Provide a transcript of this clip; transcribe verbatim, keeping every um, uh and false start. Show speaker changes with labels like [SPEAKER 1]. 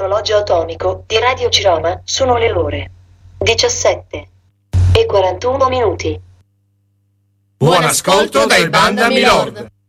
[SPEAKER 1] sull'orologio atomico di Radio Ciroma sono le ore diciassette e quarantuno minuti.
[SPEAKER 2] Buon ascolto dai Banda Milord.